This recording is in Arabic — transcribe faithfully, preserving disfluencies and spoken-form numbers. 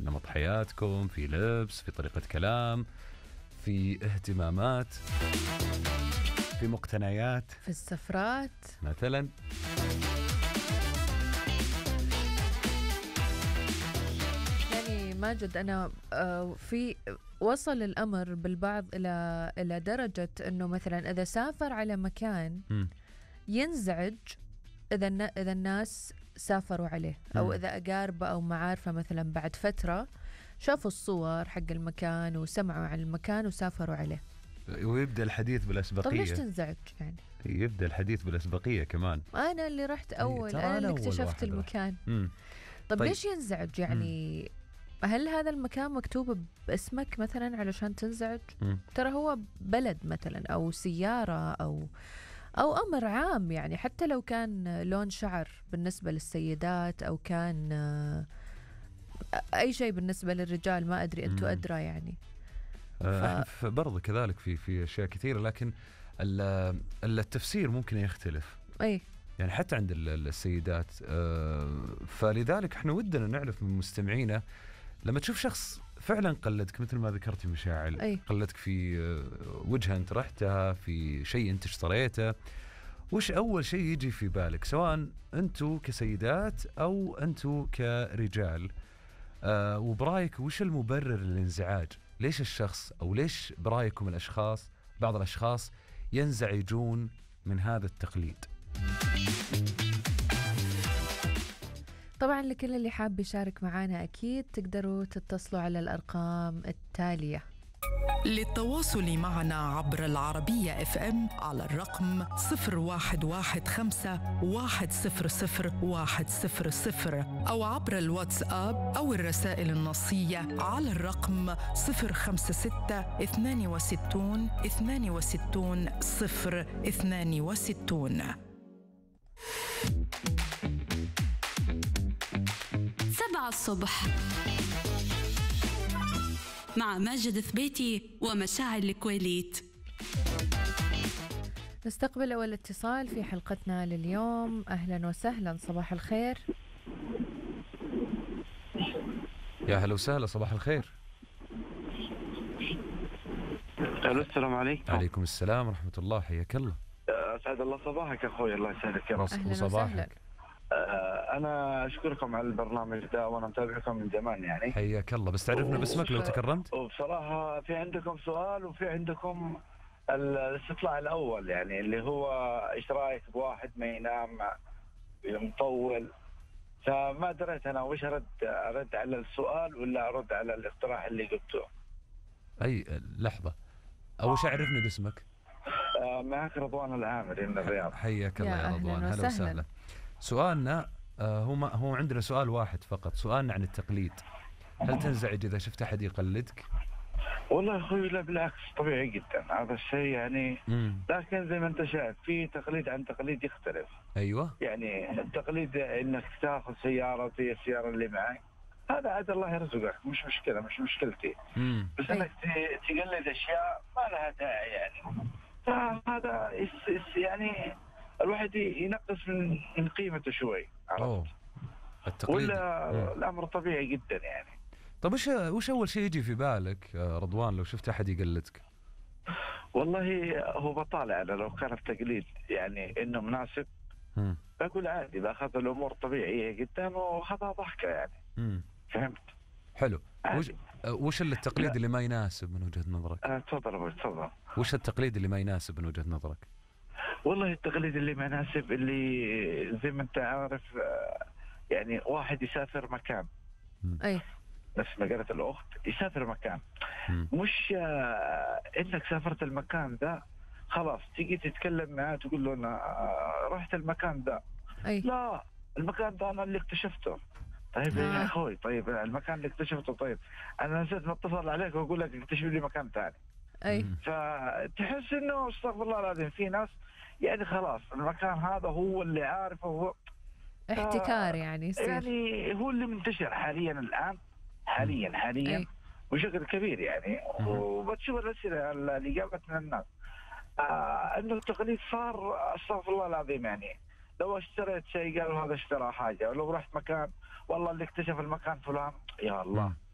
نمط حياتكم، في لبس، في طريقة كلام، في اهتمامات، في مقتنيات، في السفرات مثلا. يعني ماجد، أنا في وصل الأمر بالبعض إلى إلى درجة أنه مثلا إذا سافر على مكان م. ينزعج إذا إذا الناس سافروا عليه، أو إذا أقاربه أو معارفه مثلا بعد فترة شافوا الصور حق المكان وسمعوا عن المكان وسافروا عليه، ويبدأ الحديث بالأسبقية. طب ليش تنزعج يعني؟ يبدأ الحديث بالأسبقية كمان. أنا اللي رحت أول، أنا اللي اكتشفت المكان. طب, طيب ليش ينزعج يعني؟ مم. هل هذا المكان مكتوب باسمك مثلا علشان تنزعج؟ مم. ترى هو بلد مثلا أو سيارة أو أو أمر عام، يعني حتى لو كان لون شعر بالنسبة للسيدات أو كان أي شيء بالنسبة للرجال، ما أدري أنتوا أدرى يعني. ف... برضه كذلك في في أشياء كثيرة، لكن التفسير ممكن يختلف. أي يعني حتى عند السيدات. فلذلك احنا ودنا نعرف من مستمعينا، لما تشوف شخص فعلا قلدك مثل ما ذكرتي مشاعل، أي. قلدك في وجهة انت رحتها، في شيء انت اشتريته، وش اول شيء يجي في بالك، سواء انتوا كسيدات او انتوا كرجال؟ آه وبرايك وش المبرر للانزعاج؟ ليش الشخص او ليش برايكم الاشخاص بعض الاشخاص ينزعجون من هذا التقليد؟ طبعا لكل اللي حاب يشارك معنا أكيد تقدروا تتصلوا على الأرقام التالية للتواصل معنا عبر العربية اف ام على الرقم صفر واحد واحد خمسة واحد صفر صفر واحد صفر صفر، أو عبر الواتساب أو الرسائل النصية على الرقم صفر خمسة ستة اثنان وستون اثنان وستون صفر اثنان وستون. سبعة الصبح مع ماجد ثبيتي ومشاعل الكويليت. نستقبل أول اتصال في حلقتنا لليوم. أهلا وسهلا، صباح الخير. يا هلا وسهلا، صباح الخير. الو، السلام عليكم. عليكم السلام ورحمة الله، حياك الله. أسعد الله صباحك أخوي، الله يسعدك يا رب. أهلا وسهلا. أنا أشكركم على البرنامج ده وأنا متابعكم من زمان يعني. حياك الله، بس تعرفنا باسمك لو تكرمت؟ وبصراحة في عندكم سؤال وفي عندكم الاستطلاع الأول، يعني اللي هو إيش رأيك بواحد ما ينام مطول؟ فما دريت أنا وش أرد أرد على السؤال ولا أرد على الاقتراح اللي قلته. أي لحظة، أول شيء عرفني باسمك. آه معك رضوان العامري من الرياض. حياك الله يا رضوان، هلا وسهلا. سؤالنا هو ما هو عندنا سؤال واحد فقط، سؤالنا عن التقليد. هل تنزعج إذا شفت أحد يقلدك؟ والله أخوي لا بالعكس، طبيعي جدا هذا الشيء يعني. مم. لكن زي ما أنت شايف في تقليد عن تقليد يختلف. أيوة. يعني التقليد إنك تأخذ سيارة زي السيارة اللي معي، هذا عاد الله يرزقك، مش مشكلة، مش مشكلتي. مم. بس إنك تقلد أشياء ما لها داعي يعني، فهذا يعني الواحد ينقص من من قيمته شوي. عرفت؟ التقليد ولا مم. الأمر طبيعي جدا يعني. طب وش وش أول شيء يجي في بالك رضوان لو شفت أحد يقلدك؟ والله هو بطالع أنا لو كان التقليد يعني إنه مناسب، مم. بقول عادي، باخذ الأمور طبيعية جدا وأخذها ضحكة يعني. مم. فهمت؟ حلو. وش وش التقليد لا. اللي ما يناسب من وجهة نظرك؟ أه تفضل أبوي تفضل. وش التقليد اللي ما يناسب من وجهة نظرك؟ والله التقليد اللي ما يناسب اللي زي ما أنت عارف يعني واحد يسافر مكان. أي. نفس ما قالت الأخت، يسافر مكان. م. مش آه إنك سافرت المكان ده خلاص تيجي تتكلم معاه تقول له أنا آه رحت المكان ده. أي. لا، المكان ده أنا اللي اكتشفته. طيب آه. يا أخوي، طيب المكان اللي اكتشفته، طيب أنا نسيت نتصل عليك وأقول لك اكتشف لي مكان ثاني. أي. فتحس إنه استغفر الله العظيم في ناس يعني خلاص المكان هذا هو اللي عارفه، هو احتكار يعني يصير. يعني هو اللي منتشر حاليا الآن، حاليا حاليا أي. بشكل كبير يعني. وبتشوف الأسئلة اللي جابت من الناس آه إنه التقليد صار استغفر الله العظيم يعني. لو اشتريت شيء قالوا هذا اشترى حاجة، ولو رحت مكان والله اللي اكتشف المكان فلان، يا الله.